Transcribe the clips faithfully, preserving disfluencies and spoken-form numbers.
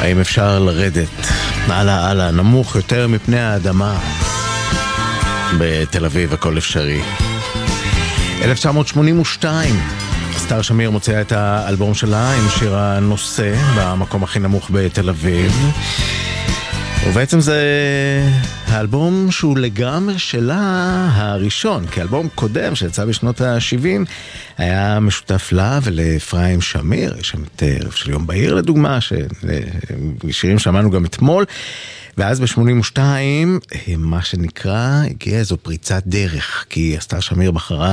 האם אפשר לרדת הלאה הלאה נמוך יותר מפני האדמה? בתל אביב הכל אפשרי. אלף תשע מאות שמונים ושתיים סטאר שמיר מוציאה את האלבום שלה עם שיר הנושא במקום הכי נמוך בתל אביב, ובעצם זה האלבום שהוא לגמרי שלה הראשון, כי האלבום קודם שיצא בשנות ה-שבעים היה משותף לה ולאפרים שמיר. יש שם את ערב של יום בהיר לדוגמה, ששירים שמענו גם אתמול. ואז ב-שמונים ושתיים מה שנקרא הגיעה איזו פריצת דרך, כי סטאר שמיר בחרה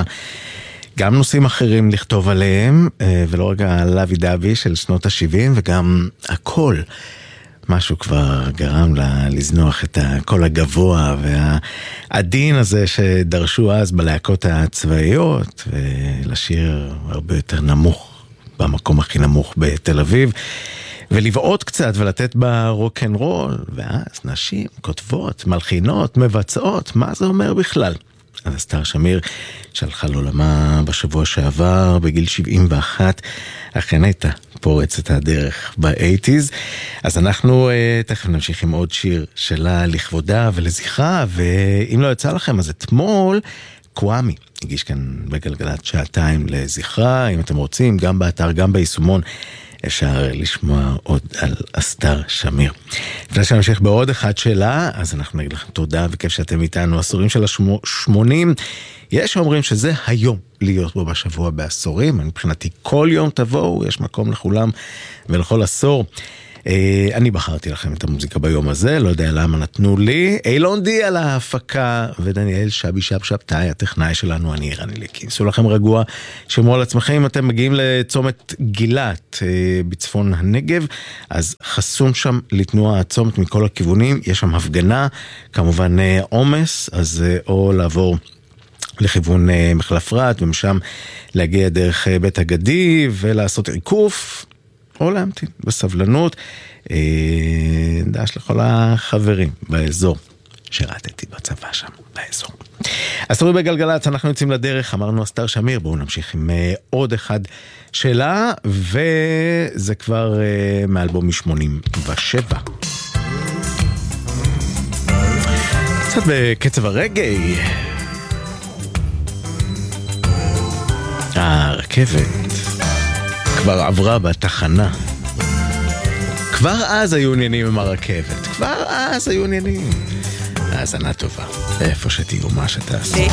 גם נושאים אחרים לכתוב עליהם, ולא רגע הלוי דבי של שנות ה-שבעים, וגם הכל משהו כבר גרם לה לזנוח את הקול הגבוה והעדין הזה שדרשו אז בלהקות הצבאיות, ולשיר הרבה יותר נמוך במקום הכי נמוך בתל אביב, ולבעוט קצת ולתת בה רוק אנד רול. ואז נשים כותבות, מלחינות, מבצעות, מה זה אומר בכלל? אז סטאר שמיר שהלכה לעולמה בשבוע שעבר בגיל שבעים ואחת, אכן הייתה פורצת הדרך ב-שמונים. אז אנחנו uh, תכף נמשיך עם עוד שיר שלה לכבודה ולזכרה, ואם לא יצא לכם אז אתמול קוואמי הגיש כאן בגלגלת שעתיים לזכרה. אם אתם רוצים, גם באתר גם ביישומון אפשר לשמוע עוד על סטאר שמיר. לפני שנמשיך בעוד אחד שלה, אז אנחנו נגיד לכם תודה וכיף שאתם איתנו. עשורים של ה-שמונים, יש אומרים שזה היום להיות בו בשבוע בעשורים. מבחינתי כל יום תבואו, יש מקום לכולם ולכל עשור. אני בחרתי לכם את המוזיקה ביום הזה, לא יודע למה נתנו לי. אילון די על ההפקה, ודניאל שבי שב שבתאי, הטכנאי שלנו. אני ערן ליקין. עשו לכם רגוע, שמרו על עצמכם. אם אתם מגיעים לצומת גילת בצפון הנגב, אז חסום שם לתנועה הצומת מכל הכיוונים. יש שם הפגנה, כמובן עומס, אז או לעבור לכיוון מחלף רת, ומשם להגיע דרך בית הגדי ולעשות עיקוף, או להמתין בסבלנות. דש לכל החברים באזור שרתתי בצבא שם באזור. אז תראו בגלגלת, אנחנו יוצאים לדרך. אמרנו סטאר שמיר, בואו נמשיך עם עוד אחד שלה, וזה כבר מאלבום מ-שמונים ושבע. קצת בקצב הרגעי. הרכבת כבר עברה בתחנה. כבר אז היו עניינים עם הרכבת. כבר אז היו עניינים. האזנה טובה. איפה שתהיו מה שתעשו.